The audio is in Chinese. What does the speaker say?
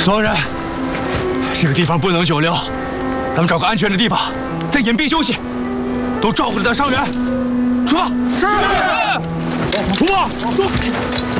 所有人，这个地方不能久留，咱们找个安全的地方，再隐蔽休息。都照顾着咱伤员，出发！是。出发！走。